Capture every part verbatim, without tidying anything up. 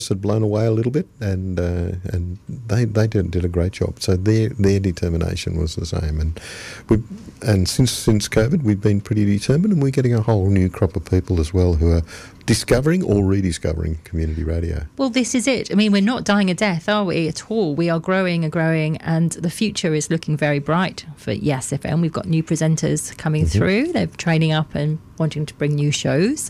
had blown away a little bit, and uh, and they they did, did a great job. So their their determination was the same, and we and since since COVID, we've been pretty determined, and we're getting a whole new crop of people as well who are discovering or rediscovering community radio. Well, this is it. I mean, we're not dying a death, are we, at all? We are growing and growing, and the future is looking very bright for Yes F M. We've got new presenters coming mm-hmm. through. They're training up and wanting to bring new shows,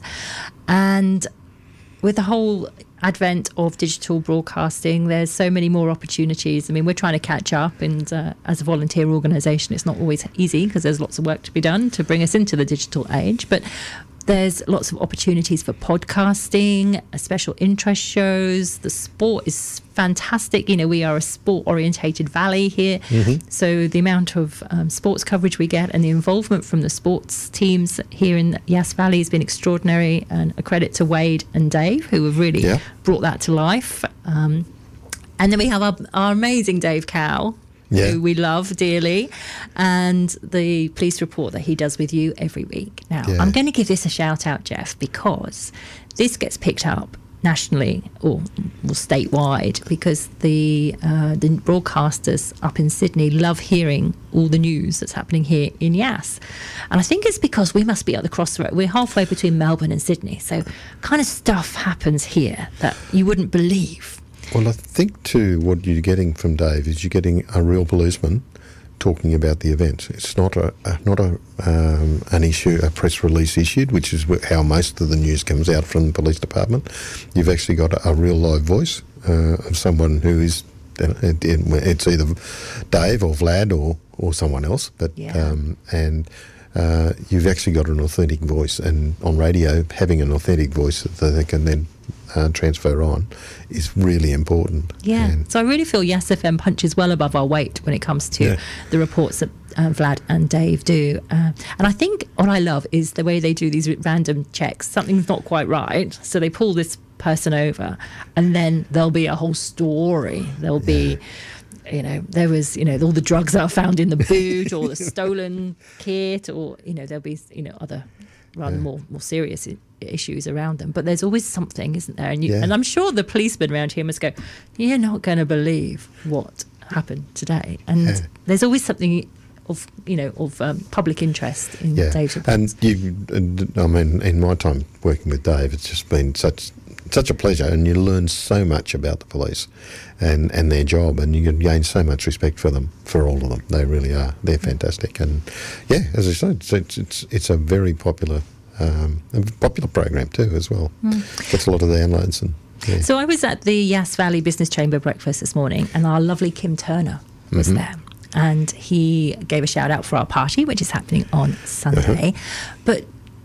and with the whole advent of digital broadcasting, there's so many more opportunities. I mean, we're trying to catch up, and uh, as a volunteer organisation, it's not always easy because there's lots of work to be done to bring us into the digital age, but there's lots of opportunities for podcasting, special interest shows. The sport is fantastic. You know, we are a sport-orientated valley here. Mm-hmm. So the amount of um, sports coverage we get and the involvement from the sports teams here in Yass Valley has been extraordinary, and a credit to Wade and Dave, who have really yeah. brought that to life. Um, and then we have our, our amazing Dave Cowell, yeah. who we love dearly, and the police report that he does with you every week. Now, yeah. I'm going to give this a shout out, Jeff, because this gets picked up nationally or, or statewide, because the uh, the broadcasters up in Sydney love hearing all the news that's happening here in Yass. And I think it's because we must be at the crossroad. We're halfway between Melbourne and Sydney, so kind of stuff happens here that you wouldn't believe. Well, I think, too, what you're getting from Dave is you're getting a real policeman talking about the event. It's not a, a not a um, an issue, a press release issued, which is how most of the news comes out from the police department. You've actually got a, a real live voice uh, of someone who is, it's either Dave or Vlad or, or someone else, but yeah. um, and uh, you've actually got an authentic voice, and on radio, having an authentic voice that they can then Uh, transfer on is really important. Yeah, and so I really feel Yass F M punches well above our weight when it comes to yeah. the reports that uh, Vlad and Dave do. Uh, and I think what I love is the way they do these random checks. Something's not quite right, so they pull this person over, and then there'll be a whole story. There'll yeah. be, you know, there was, you know, all the drugs that are found in the boot or the stolen kit, or, you know, there'll be, you know, other rather yeah. more more serious I- issues around them, but there's always something, isn't there? And you, yeah. and I'm sure the policemen around here must go, you're not going to believe what happened today. And yeah. there's always something of, you know, of um, public interest in yeah. Dave's reports. And you, I mean, in my time working with Dave, it's just been such such a pleasure, and you learn so much about the police and, and their job, and you can gain so much respect for them, for all of them. They really are. They're fantastic. And yeah, as I said, it's it's it's, it's a very popular um, a popular program too as well. Mm. Gets a lot of downloads. And yeah. So I was at the Yass Valley Business Chamber breakfast this morning, and our lovely Kim Turner was mm-hmm. there. And he gave a shout out for our party, which is happening on Sunday. Uh-huh. But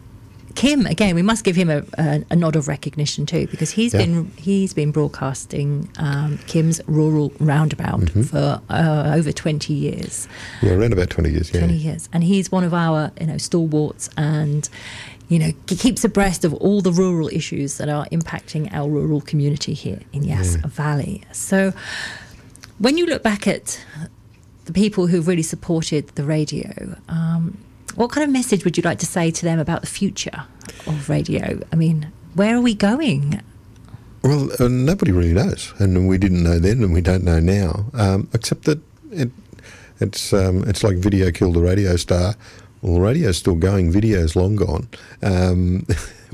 Kim, again, we must give him a, a, a nod of recognition too, because he's yeah. been he's been broadcasting um, Kim's Rural Roundabout mm-hmm. for uh, over twenty years. Yeah, around about twenty years. Yeah, twenty years, and he's one of our you know stalwarts, and you know he keeps abreast of all the rural issues that are impacting our rural community here in Yass yeah. Valley. So, when you look back at the people who've really supported the radio, um, what kind of message would you like to say to them about the future of radio? I mean, where are we going? Well, uh, nobody really knows, and we didn't know then, and we don't know now, um, except that it, it's um, it's like video killed the radio star. Well, the radio's still going, video's long gone. Um,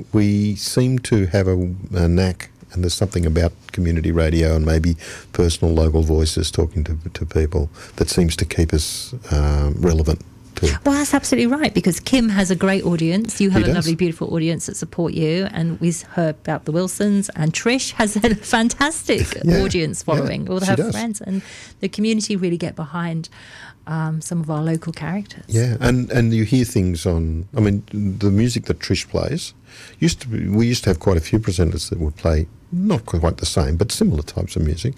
we seem to have a, a knack, and there's something about community radio and maybe personal local voices talking to to people that seems to keep us um, relevant. To well, that's absolutely right, because Kim has a great audience. You have he a does. lovely, beautiful audience that support you, and we've heard about the Wilsons, and Trish has a fantastic yeah, audience following, yeah, all her does. friends, and the community really get behind um, some of our local characters. Yeah, and, and you hear things on, I mean, the music that Trish plays, used to be, we used to have quite a few presenters that would play not quite the same, but similar types of music.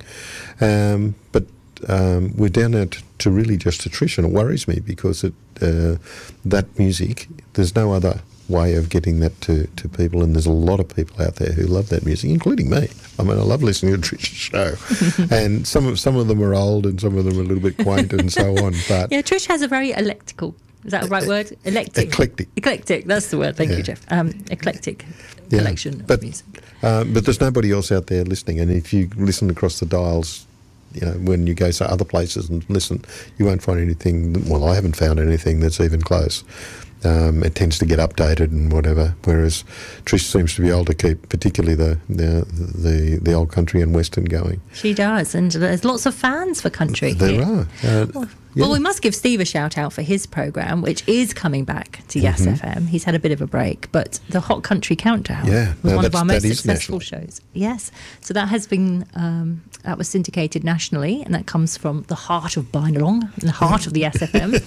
Um, but um, we're down there to, to really just to Trish, and it worries me because it uh, that music, there's no other way of getting that to, to people, and there's a lot of people out there who love that music, including me. I mean, I love listening to Trish's show, and some of some of them are old, and some of them are a little bit quaint, and so on. But yeah, Trish has a very electrical Is that a right word? Eclectic. Eclectic. Eclectic. That's the word. Thank Yeah. you, Jeff. Um, eclectic Yeah. collection of But, music. uh, but there's nobody else out there listening. And if you listen across the dials, you know, when you go to other places and listen, you won't find anything. Well, I haven't found anything that's even close. Um, it tends to get updated and whatever, whereas Trish seems to be able to keep particularly the the the, the old country and western going. She does, and there's lots of fans for country There here. are. Uh, Well, yeah. well, we must give Steve a shout out for his programme, which is coming back to Yes Mm-hmm. F M. He's had a bit of a break, but the Hot Country Countdown Yeah, was no, one of that's- our most that is successful national. shows. Yes, so that has been um, that was syndicated nationally, and that comes from the heart of Bynalong, the heart of the S F M.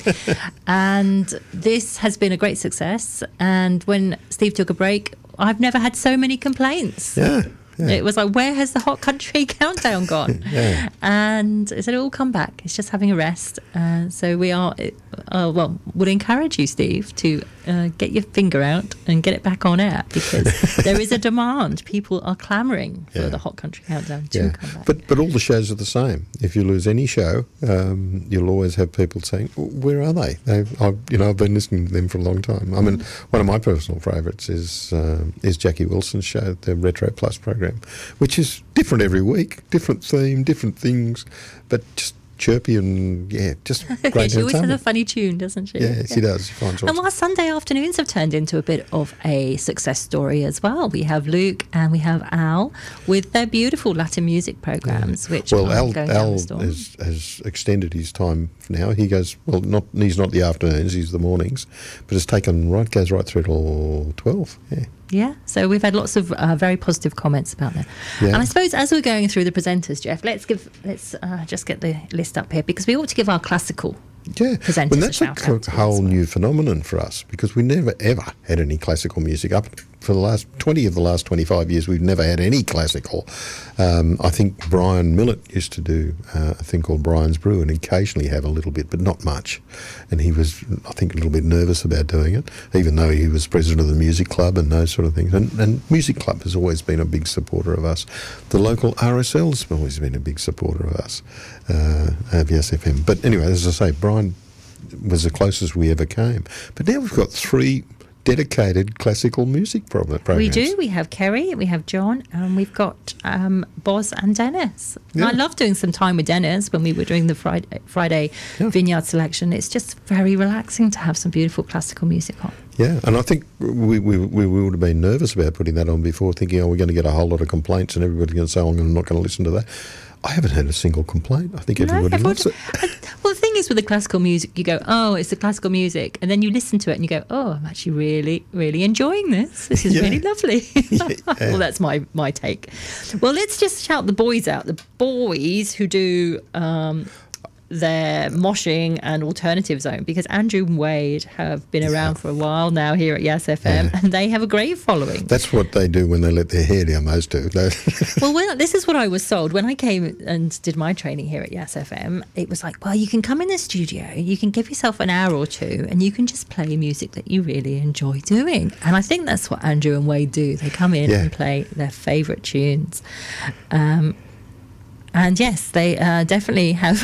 And this has been a great success. And when Steve took a break, I've never had so many complaints. Yeah. Yeah. It was like, where has the Hot Country Countdown gone? Yeah. And I said, it will come back. It's just having a rest. Uh, so we are, uh, well, would encourage you, Steve, to uh, get your finger out and get it back on air, because there is a demand. People are clamouring for Yeah. the Hot Country Countdown to Yeah, come back. but but all the shows are the same. If you lose any show, um, you'll always have people saying, "Where are they?" They've, I've, you know, I've been listening to them for a long time. I mean, one of my personal favourites is uh, is Jackie Wilson's show, the Retro Plus program, which is different every week, different theme, different things, but just chirpy and yeah, just great she always has a entertainment. funny tune, doesn't she? Yeah, she does. She finds And lots- our Sunday afternoons have turned into a bit of a success story as well. We have Luke and we have Al with their beautiful Latin music programs, which Well, are Al, going down Al the storm. has, has extended his time now. He goes, well, not he's not the afternoons, he's the mornings, but it's taken right, goes right through till twelve. Yeah. Yeah, so we've had lots of uh, very positive comments about that. Yeah. And I suppose as we're going through the presenters, Jeff, let's give let's uh, just get the list up here, because we ought to give our classical Yeah, presenters well, a that's a, shout co- out to whole as well. new phenomenon for us, because we never ever had any classical music up for the last twenty of the last twenty-five years. We've never had any classical. Um, I think Brian Millett used to do uh, a thing called Brian's Brew, and occasionally have a little bit, but not much. And he was, I think, a little bit nervous about doing it, even though he was president of the music club and those sort of things. And, and music club has always been a big supporter of us. The local R S L has always been a big supporter of us, uh, of Yes F M. But anyway, as I say, Brian was the closest we ever came. But now we've got three dedicated classical music pro- programs. We do. We have Kerry, we have John, and we've got um, Boz and Dennis. And Yeah. I love doing some time with Dennis when we were doing the Friday, Friday Yeah. Vineyard selection. It's just very relaxing to have some beautiful classical music on. Yeah, and I think we, we, we would have been nervous about putting that on before, thinking, oh, we're going to get a whole lot of complaints and everybody's going to say, oh, I'm not going to listen to that. I haven't had a single complaint. I think everybody everyone- loves it. and- well, the thing is with the classical music, you go, oh, it's the classical music. And then you listen to it and you go, oh, I'm actually really, really enjoying this. This is Yeah. really lovely. Yeah. Well, that's my, my take. Well, let's just shout the boys out. The boys who do um, their moshing and alternative zone, because Andrew and Wade have been around for a while now here at Yes F M, Yeah. and they have a great following. That's what they do when they let their hair down, those two. They- Well, when, this is what I was sold when I came and did my training here at Yes F M. It was like, well, you can come in the studio, you can give yourself an hour or two, and you can just play music that you really enjoy doing. And I think that's what Andrew and Wade do. They come in Yeah. and play their favourite tunes. Um, and yes, they uh, definitely have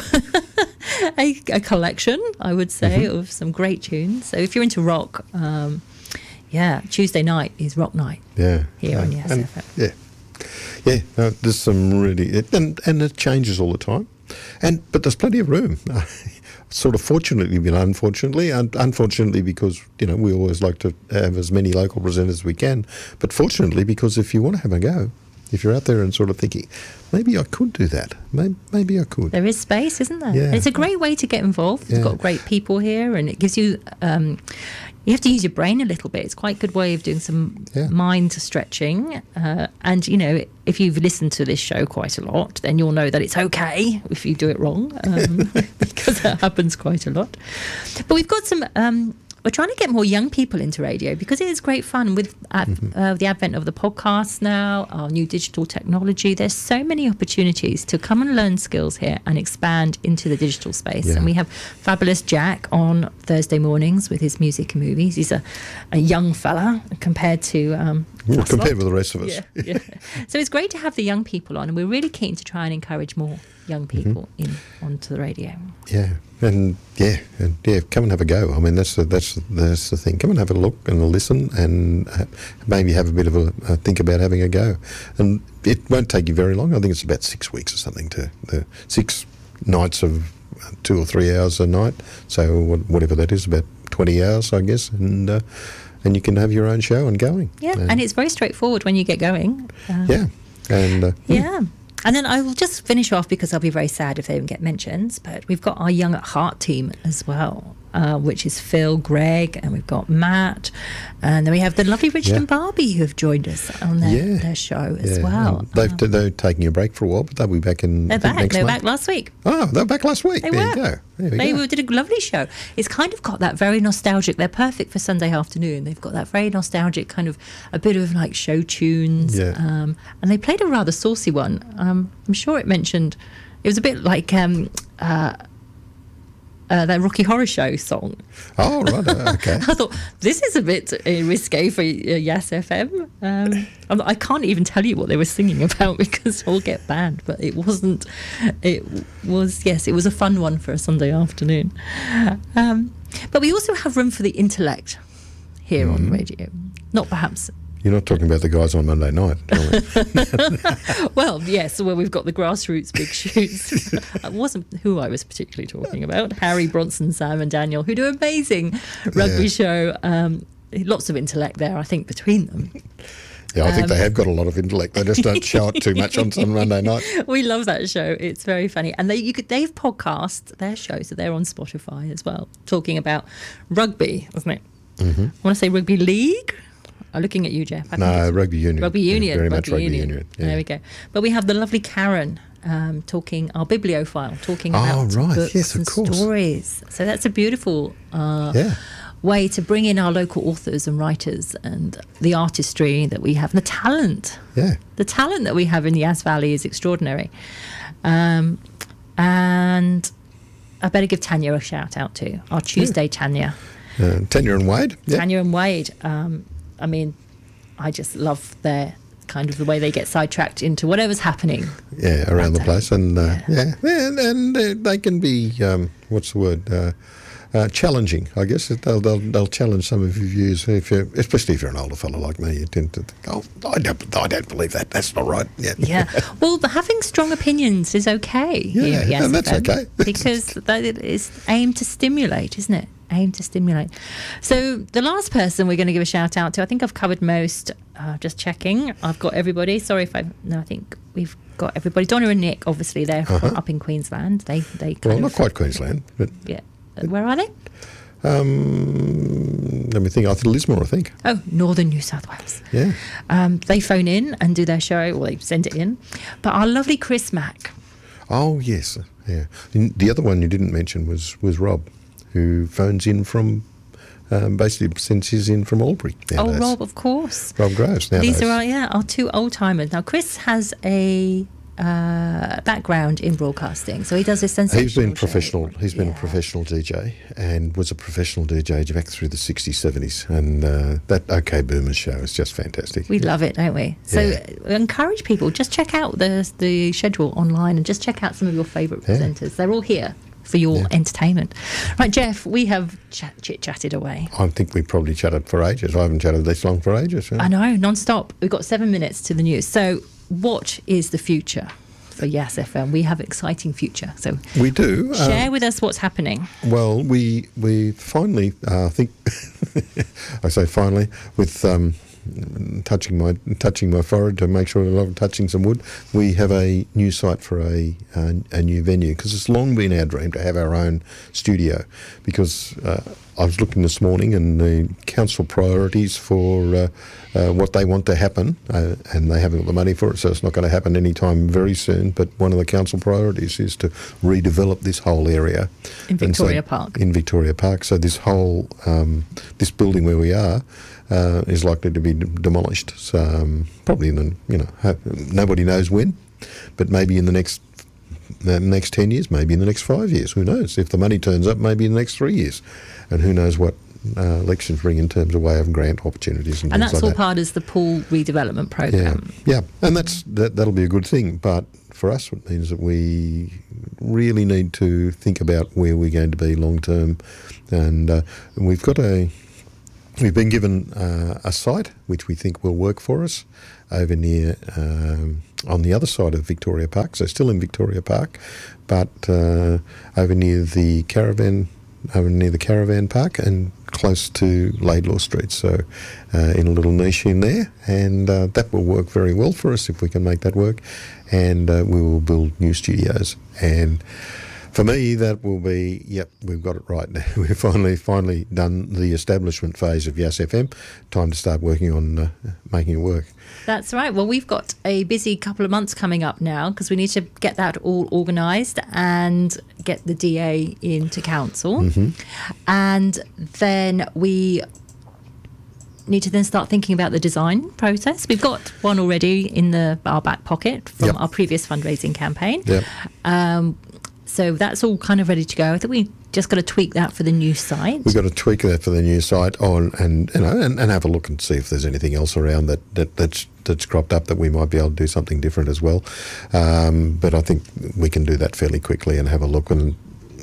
a, a collection, I would say, Mm-hmm. of some great tunes. So if you're into rock, um, yeah, Tuesday night is rock night. yeah. Here on And- Yes and- F M. Yeah. Yeah, no, there's some really... It, and, and it changes all the time. And But there's plenty of room. Sort of fortunately, but unfortunately, and unfortunately because, you know, we always like to have as many local presenters as we can, but fortunately because if you want to have a go, if you're out there and sort of thinking, maybe I could do that, maybe, maybe I could. There is space, isn't there? Yeah. And it's a great way to get involved. Yeah. We've got great people here, and it gives you, um, you have to use your brain a little bit. It's quite a good way of doing some Yeah. mind stretching. Uh, and, you know, if you've listened to this show quite a lot, then you'll know that it's okay if you do it wrong, um, because that happens quite a lot. But we've got some... Um, we're trying to get more young people into radio because it is great fun with uh, Mm-hmm. uh, the advent of the podcast now, our new digital technology. There's so many opportunities to come and learn skills here and expand into the digital space. Yeah. And we have fabulous Jack on Thursday mornings with his music and movies. He's a, a young fella compared to um, Well, compared with the rest of us. Yeah, yeah. So it's great to have the young people on, and we're really keen to try and encourage more young people mm-hmm. in onto the radio. Yeah, and yeah, and yeah, come and have a go. I mean, that's the, that's that's the thing. Come and have a look and a listen, and uh, maybe have a bit of a, a think about having a go. And it won't take you very long. I think it's about six weeks or something to the six nights of two or three hours a night. So whatever that is, about twenty hours, I guess, and. Uh, And you can have your own show and going. Yeah, and, and it's very straightforward when you get going. Uh, yeah, and uh, yeah, and then I will just finish off because I'll be very sad if they don't get mentions. But we've got our Young at Heart team as well, uh, which is Phil, Greg, and we've got Matt, and then we have the lovely Richard yeah. and Barbie who have joined us on their, yeah. their show as yeah. well. Um, they've um, they're taking a break for a while, but they'll be back in. They're back. Next They're month. back last week. Oh, they're back last week. They there were. you go. There we they go. did a lovely show. It's kind of got that very nostalgic. They're perfect for Sunday afternoon. They've got that very nostalgic kind of a bit of like show tunes. Yeah. Um, and they played a rather saucy one. Um, I'm sure it mentioned it was a bit like um, uh, uh, that Rocky Horror Show song. Oh right, uh, okay. I thought this is a bit uh, risque for uh, Yes F M. Um, I can't even tell you what they were singing about because it'll get banned. But it wasn't. It was yes, it was a fun one for a Sunday afternoon. Um, but we also have room for the intellect here mm. on radio. Not perhaps. You're not talking about the guys on Monday night, are we? Well, yes. Well, we've got the grassroots big shoots. It wasn't who I was particularly talking about. Harry, Bronson, Sam and Daniel, who do an amazing rugby yeah. show. Um, lots of intellect there, I think, between them. Yeah, I think um, they have got a lot of intellect. They just don't show it too much on, on Monday night. We love that show. It's very funny. And they you could they've podcast their show, so they're on Spotify as well, talking about rugby, wasn't it? Mm-hmm. I want to say rugby league. I'm looking at you, Jeff. I no, rugby union. Rugby union. Yeah, very rugby much rugby union. union. Yeah. There we go. But we have the lovely Karen um, talking, our bibliophile, talking about oh, right. books yes, of and course. stories. So that's a beautiful uh, yeah. way to bring in our local authors and writers and the artistry that we have, and the talent. Yeah. The talent that we have in the Yass Valley is extraordinary. Um, and I better give Tanya a shout out too. Our Tuesday yeah. Tanya. Uh, Tanya and Wade. Yep. Tanya and Wade. Um, I mean, I just love their kind of the way they get sidetracked into whatever's happening. Yeah, around the place. And uh, yeah. yeah, and, and uh, they can be, um, what's the word, uh, uh, challenging, I guess. They'll, they'll they'll challenge some of your views, if you're, especially if you're an older fellow like me. You tend to think, oh, I don't, I don't believe that. That's not right. Yeah. Yeah. Well, the, having strong opinions is okay. Yeah, here, yes, and that's okay. Because that is aimed to stimulate, isn't it? Aim to stimulate. So the last person we're going to give a shout out to, I think I've covered most. Uh, just checking. I've got everybody. Sorry if I no, I think we've got everybody. Donna and Nick, obviously, they're uh-huh. up in Queensland. They they kind well, of, not quite Queensland, but yeah. Where are they? Um, let me think. I think Lismore, I think. Oh, northern New South Wales. Yeah. Um, they phone in and do their show, or they send it in. But our lovely Chris Mack. Oh yes, yeah. The other one you didn't mention was was Rob, who phones in from, um, basically sends his in from Albury nowadays. Oh, Rob, of course. Rob Groves nowadays. These are our, yeah, our two old-timers. Now, Chris has a uh, background in broadcasting, so he does his sensational He's been show. professional. He's been yeah. a professional D J and was a professional D J back through the sixties, seventies. And uh, that OK Boomers show is just fantastic. We love it, don't we? So yeah. encourage people, just check out the, the schedule online and just check out some of your favourite yeah. presenters. They're all here for your yeah. entertainment. Right, Jeff, we have ch- chit-chatted away. I think we probably chatted for ages. I haven't chatted this long for ages. Huh? I know, non-stop. We've got seven minutes to the news. So what is the future for Yass F M? We have exciting future. So we do. Share um, with us what's happening. Well, we we finally, uh, I think, I say finally, with... Um, touching my touching my forehead to make sure I'm not touching some wood. We have a new site for a uh, a new venue, because it's long been our dream to have our own studio, because uh, I was looking this morning and the council priorities for uh, uh, what they want to happen, uh, and they haven't got the money for it, so it's not going to happen anytime very soon. But one of the council priorities is to redevelop this whole area in Victoria so, Park. In Victoria Park, so this whole um, this building where we are uh, is likely to be d- demolished. So um, probably in the you know ha- nobody knows when, but maybe in the next. The next ten years, maybe in the next five years, who knows? If the money turns up, maybe in the next three years, and who knows what uh, elections bring in terms of way of grant opportunities and, And things that's like all that. part of the pool redevelopment Yeah, program. yeah, and that's that. That'll be a good thing. But for us, it means that we really need to think about where we're going to be long term, and uh, we've got a. We've been given uh, a site which we think will work for us over near um, on the other side of Victoria Park, so still in Victoria Park, but uh, over near the caravan, over near the caravan park and close to Laidlaw Street, so uh, in a little niche in there, and uh, that will work very well for us if we can make that work, and uh, we will build new studios. And for me, that will be, yep, we've got it right now. We've finally finally done the establishment phase of Yass F M. Time to start working on uh, making it work. That's right. Well, we've got a busy couple of months coming up now because we need to get that all organised and get the D A into council. Mm-hmm. And then we need to then start thinking about the design process. We've got one already in the our back pocket from Yep. our previous fundraising campaign. Yep. Um, so that's all kind of ready to go. I think we just got to tweak that for the new site. We've got to tweak that for the new site on and you know and, and have a look and see if there's anything else around that, that that's that's cropped up that we might be able to do something different as well. Um, but I think we can do that fairly quickly and have a look. And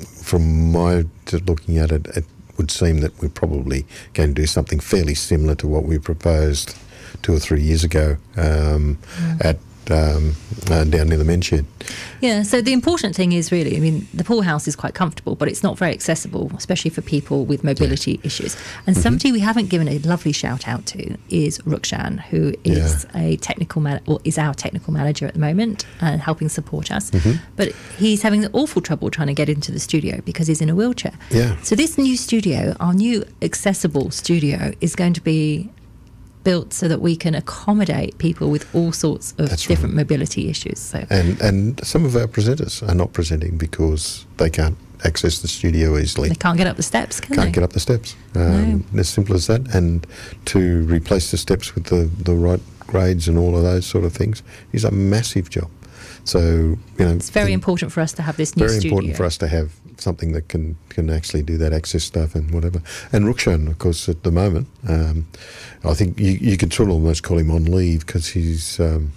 from my just looking at it, it would seem that we're probably going to do something fairly similar to what we proposed two or three years ago um, mm. at um, uh, down near the men's shed. Yeah, so the important thing is really, I mean, the pool house is quite comfortable, but it's not very accessible, especially for people with mobility yeah. issues. And mm-hmm. somebody we haven't given a lovely shout out to is Rukshan, who is yeah. a technical man- or is our technical manager at the moment and helping support us. Mm-hmm. But he's having awful trouble trying to get into the studio because he's in a wheelchair. Yeah. So this new studio, our new accessible studio, is going to be built so that we can accommodate people with all sorts of That's different right. mobility issues. So and and some of our presenters are not presenting because they can't access the studio easily. They can't get up the steps, can can't they? Can't get up the steps. Um, no. As simple as that. And to replace the steps with the, the right grades and all of those sort of things is a massive job. So, you know... It's very important for us to have this new very studio. Very important for us to have something that can, can actually do that access stuff and whatever. And Rukshan, of course, at the moment, um, I think you, you could sort of almost call him on leave because he's... Um,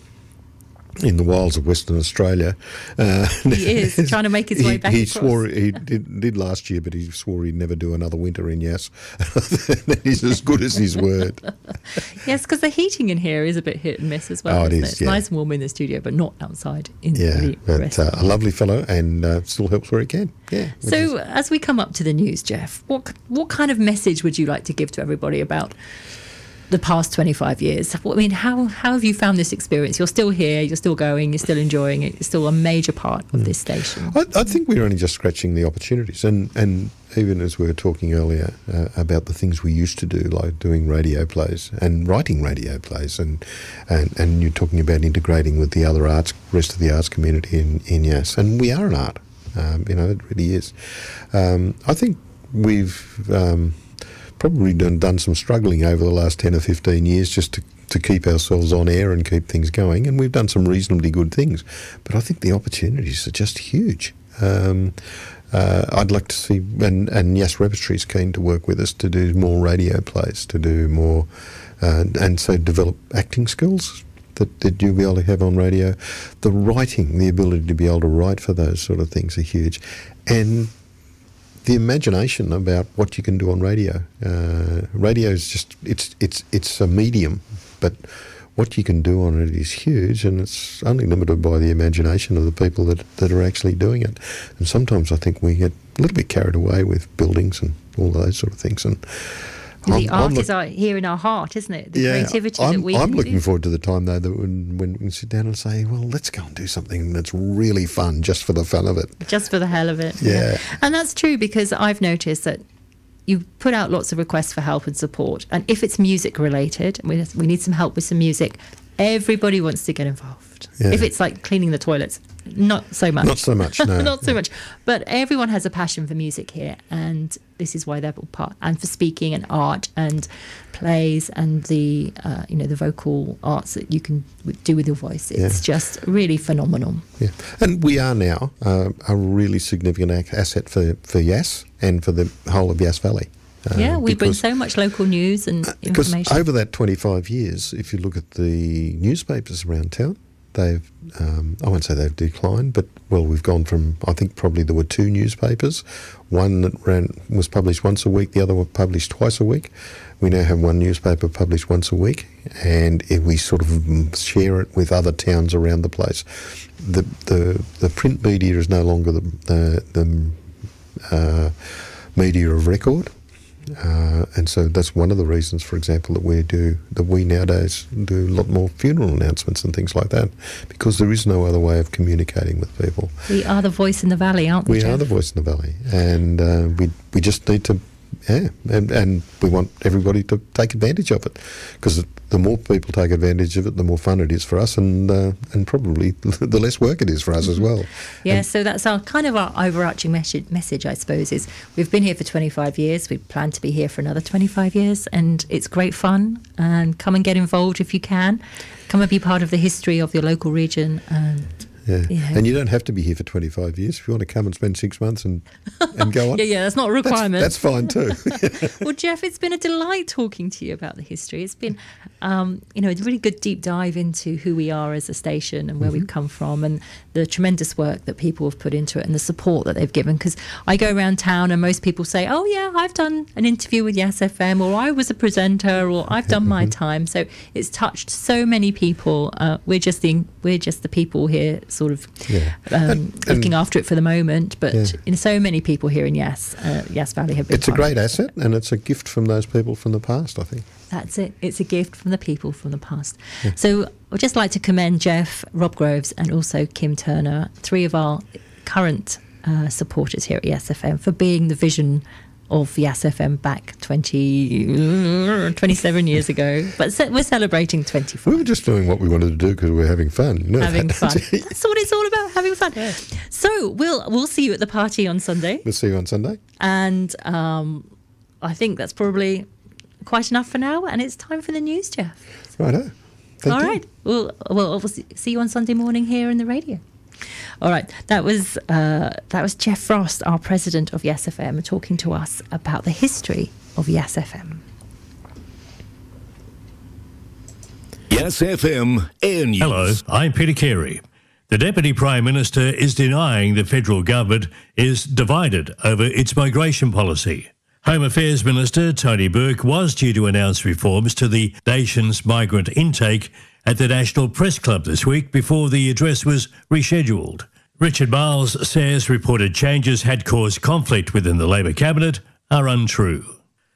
in the wilds of Western Australia. Uh, he is, trying to make his he, way back He across. swore, he did, did last year, but he swore he'd never do another winter in Yass. He's as good as his word. Yes, because the heating in here is a bit hit and miss as well, oh, it isn't is, it? It's yeah. nice and warm in the studio, but not outside in yeah, the but rest. uh, a lovely fellow and uh, still helps where he can. Yeah. So is, as we come up to the news, Jeff, what what kind of message would you like to give to everybody about the past twenty-five years? I mean, how how have you found this experience? You're still here, you're still going, you're still enjoying it, it's still a major part of mm. this station. I, I think we're only just scratching the opportunities, and, and even as we were talking earlier uh, about the things we used to do, like doing radio plays and writing radio plays, and and, and you're talking about integrating with the other arts, rest of the arts community in, in Yass, and we are an art, um, you know, it really is. Um, I think we've... Um, probably done, done some struggling over the last ten or fifteen years just to, to keep ourselves on air and keep things going, and we've done some reasonably good things. But I think the opportunities are just huge. Um, uh, I'd like to see, and, and Yass Repertory is keen to work with us to do more radio plays, to do more, uh, and so develop acting skills that, that you'll be able to have on radio. The writing, the ability to be able to write for those sort of things are huge. And the imagination about what you can do on radio. Uh, radio is just, it's it's it's a medium, but what you can do on it is huge, and it's only limited by the imagination of the people that, that are actually doing it. And sometimes I think we get a little bit carried away with buildings and all those sort of things. And the I'm, art I'm is our, here in our heart, isn't it? The yeah, creativity I'm, that we I'm can looking do. forward to the time, though, that when, when we can sit down and say, well, let's go and do something that's really fun just for the fun of it. Just for the hell of it. Yeah. yeah. And that's true, because I've noticed that you put out lots of requests for help and support. And if it's music related, we, we need some help with some music, everybody wants to get involved. Yeah. If it's like cleaning the toilets, not so much. Not so much, no. Not so much. But everyone has a passion for music here, and this is why they're all part. And for speaking and art and plays and the uh, you know the vocal arts that you can do with your voice. It's yeah. just really phenomenal. Yeah, and we are now uh, a really significant asset for for Yass and for the whole of Yass Valley. Uh, Yeah, we bring because- so much local news and Because information. over that twenty-five years, if you look at the newspapers around town, they've, um, I won't say they've declined, but, well, we've gone from, I think probably there were two newspapers. One that ran was published once a week, the other was published twice a week. We now have one newspaper published once a week, and it, we sort of mm, share it with other towns around the place. The the, the print media is no longer the, the, the uh, media of record. Uh, and so that's one of the reasons, for example, that we do that we nowadays do a lot more funeral announcements and things like that, because there is no other way of communicating with people. We are the voice in the valley, aren't we, We Jeff? are the voice in the valley, and uh, we we just need to, yeah, and, and we want everybody to take advantage of it, because the more people take advantage of it, the more fun it is for us, and uh, and probably the less work it is for us as well. Yeah, And- so that's our kind of our overarching message, message, I suppose, is we've been here for twenty-five years. We plan to be here for another twenty-five years, and it's great fun. And come and get involved if you can. Come and be part of the history of your local region. And Yeah. Yeah. And you don't have to be here for twenty-five years. If you want to come and spend six months and, and go on, yeah, yeah, that's not a that's, requirement. that's fine too. Well, Jeff, it's been a delight talking to you about the history. It's been, um, you know, a really good deep dive into who we are as a station and where Mm-hmm. we've come from, and the tremendous work that people have put into it and the support that they've given. Because I go around town and most people say, "Oh yeah, I've done an interview with Yes F M," or "I was a presenter," or "I've done my time." So it's touched so many people. Uh, we're just the we're just the people here, sort of Yeah. um, And- looking and- after it for the moment. But Yeah. you know, so many people here in Yes, uh, Yes Valley have been. It's a part of great it. asset, and it's a gift from those people from the past, I think. That's it. It's a gift from the people from the past. So I'd just like to commend Jeff, Rob Groves, and also Kim Turner, three of our current uh, supporters here at Yes F M, for being the vision of Yes F M back twenty, twenty-seven years ago. But ce- we're celebrating twenty-four. We were just doing what we wanted to do because we were having fun. You know Having that. fun. That's what it's all about, having fun. So we'll we'll see you at the party on Sunday. We'll see you on Sunday. And um, I think that's probably quite enough for now. And it's time for the news, Jeff. Righto. Thank All you. right. Well, well, we'll see you on Sunday morning here in the radio. All right. That was uh, that was Jeff Frost, our president of Yes F M, talking to us about the history of Yes F M. Yes F M Air News. Hello, I'm Peter Carey. The Deputy Prime Minister is denying the federal government is divided over its migration policy. Home Affairs Minister Tony Burke was due to announce reforms to the nation's migrant intake at the National Press Club this week before the address was rescheduled. Richard Miles says reported changes had caused conflict within the Labor cabinet are untrue.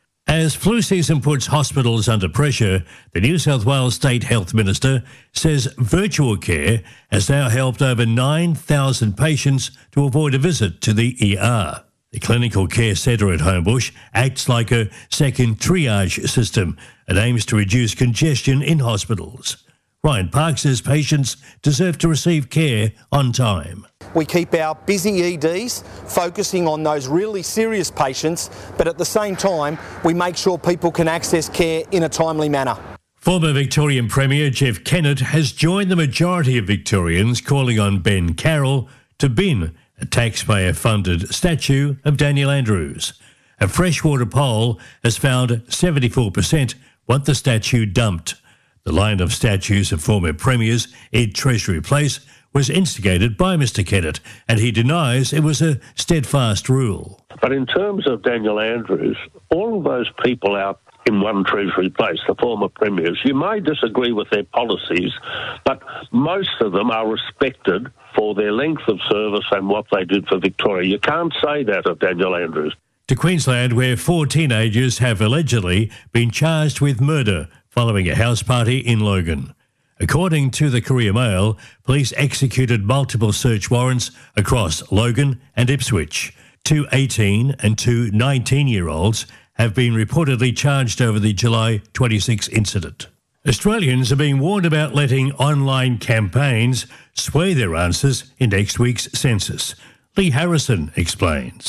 As flu season puts hospitals under pressure, the New South Wales State Health Minister says virtual care has now helped over nine thousand patients to avoid a visit to the E R. The Clinical Care Centre at Homebush acts like a second triage system and aims to reduce congestion in hospitals. Ryan Park says patients deserve to receive care on time. We keep our busy E Ds focusing on those really serious patients, but at the same time, we make sure people can access care in a timely manner. Former Victorian Premier Jeff Kennett has joined the majority of Victorians calling on Ben Carroll to bin a taxpayer-funded statue of Daniel Andrews. A freshwater poll has found seventy-four percent want the statue dumped. The line of statues of former premiers in Treasury Place was instigated by Mr Kennett, and he denies it was a steadfast rule. But in terms of Daniel Andrews, all of those people out in One Treasury Place, the former premiers, you may disagree with their policies, but most of them are respected for their length of service and what they did for Victoria. You can't say that of Daniel Andrews. To Queensland, where four teenagers have allegedly been charged with murder following a house party in Logan. According to the Courier Mail, police executed multiple search warrants across Logan and Ipswich. Two eighteen and two nineteen-year-olds have been reportedly charged over the July twenty-sixth incident. Australians are being warned about letting online campaigns sway their answers in next week's census. Lee Harrison explains.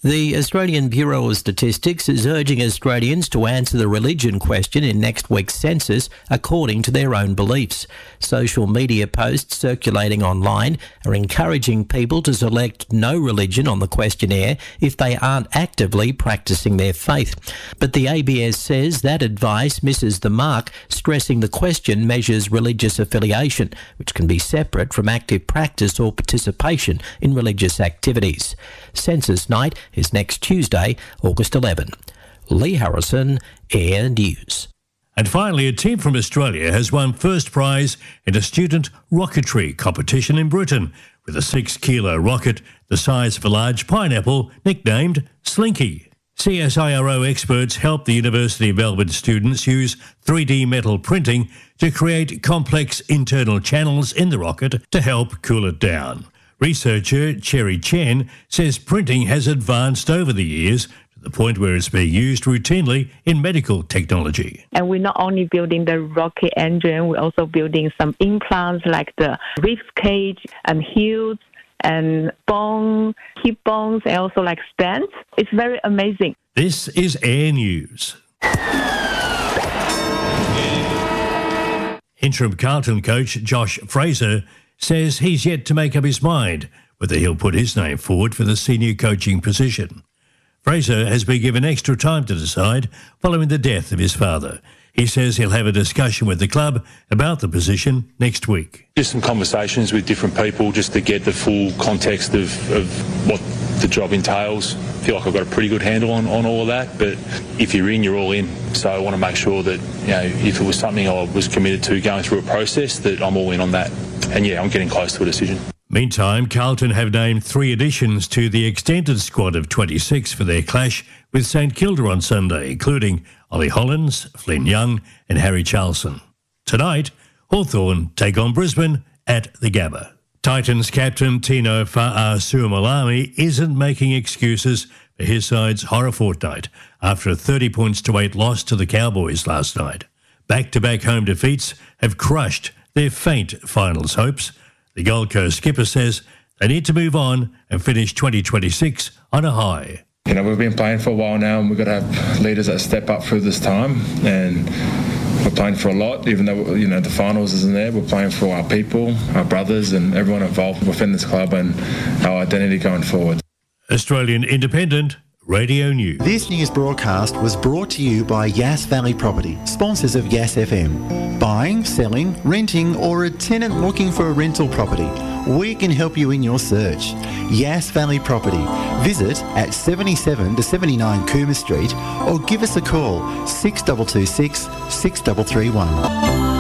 The Australian Bureau of Statistics is urging Australians to answer the religion question in next week's census according to their own beliefs. Social media posts circulating online are encouraging people to select no religion on the questionnaire if they aren't actively practicing their faith. But the A B S says that advice misses the mark, stressing the question measures religious affiliation, which can be separate from active practice or participation in religious activities. Census night is next Tuesday, August eleventh. Lee Harrison, Air News. And finally, a team from Australia has won first prize in a student rocketry competition in Britain with a six-kilo rocket the size of a large pineapple nicknamed Slinky. C S I R O experts helped the University of Melbourne students use three D metal printing to create complex internal channels in the rocket to help cool it down. Researcher Cherry Chen says printing has advanced over the years to the point where it's being used routinely in medical technology. And we're not only building the rocket engine, we're also building some implants like the rib cage and heels and bone, hip bones, and also like stents. It's very amazing. This is Air News. Interim Carlton coach Josh Fraser says he's yet to make up his mind whether he'll put his name forward for the senior coaching position. Fraser has been given extra time to decide following the death of his father. He says he'll have a discussion with the club about the position next week. Just some conversations with different people just to get the full context of, of what the job entails. I feel like I've got a pretty good handle on, on all of that, but if you're in, you're all in. So I want to make sure that, you know, if it was something I was committed to going through a process, that I'm all in on that. And yeah, I'm getting close to a decision. Meantime, Carlton have named three additions to the extended squad of twenty-six for their clash with St Kilda on Sunday, including Ollie Hollins, Flynn Young and Harry Charlson. Tonight, Hawthorn take on Brisbane at the Gabba. Titans captain Tino Fa'asuamaleaui isn't making excuses for his side's horror fortnight after a thirty points to eight loss to the Cowboys last night. Back-to-back home defeats have crushed their faint finals hopes. The Gold Coast skipper says they need to move on and finish twenty twenty-six on a high. You know, we've been playing for a while now and we've got to have leaders that step up through this time, and we're playing for a lot, even though, you know, the finals isn't there. We're playing for our people, our brothers and everyone involved within this club and our identity going forward. Australian Independent Radio News. This news broadcast was brought to you by Yass Valley Property, sponsors of Yass F M. Buying, selling, renting or a tenant looking for a rental property, we can help you in your search. Yass Valley Property. Visit at seventy-seven to seventy-nine Coomer Street or give us a call six two two six, six three three one.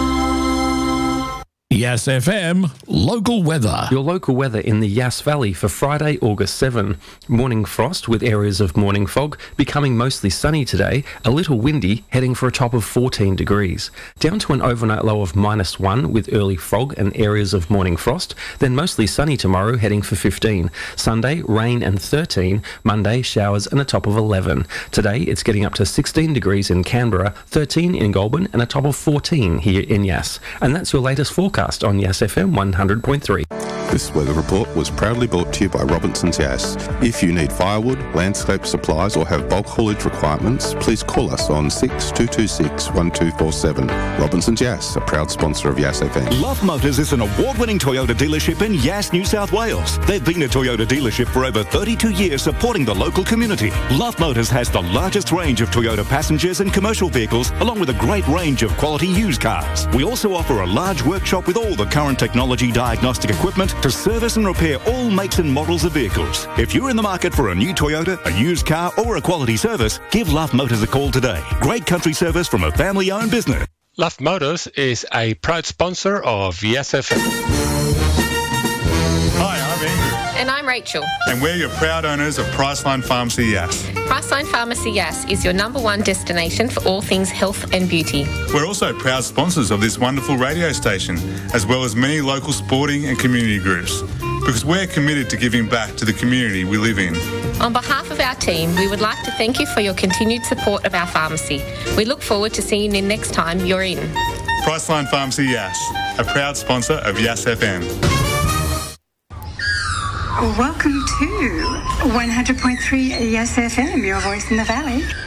Yass F M local weather. Your local weather in the Yass Valley for Friday, August seventh. Morning frost with areas of morning fog, becoming mostly sunny today, a little windy, heading for a top of fourteen degrees. Down to an overnight low of minus one with early fog and areas of morning frost, then mostly sunny tomorrow, heading for fifteen. Sunday, rain and thirteen. Monday, showers and a top of eleven. Today, it's getting up to sixteen degrees in Canberra, thirteen in Goulburn and a top of fourteen here in Yass. And that's your latest forecast on Yass F M one hundred point three. This weather report was proudly brought to you by Robinson's Yass. If you need firewood, landscape supplies or have bulk haulage requirements, please call us on six two two six, one two four seven. Robinson's Yass, a proud sponsor of Yass F M. Love Motors is an award-winning Toyota dealership in Yass, New South Wales. They've been a Toyota dealership for over thirty-two years, supporting the local community. Love Motors has the largest range of Toyota passengers and commercial vehicles, along with a great range of quality used cars. We also offer a large workshop with all the current technology diagnostic equipment to service and repair all makes and models of vehicles. If you're in the market for a new Toyota, a used car or a quality service, give Love Motors a call today. Great country service from a family-owned business. Love Motors is a proud sponsor of Yass F M. Hi, I'm Andrew. And I'm Rachel. And we're your proud owners of Priceline Pharmacy Yass. Priceline Pharmacy Yass is your number one destination for all things health and beauty. We're also proud sponsors of this wonderful radio station, as well as many local sporting and community groups, because we're committed to giving back to the community we live in. On behalf of our team, we would like to thank you for your continued support of our pharmacy. We look forward to seeing you next time you're in. Priceline Pharmacy Yass, a proud sponsor of Yass F M. Welcome to one hundred point three Yes F M, your voice in the valley.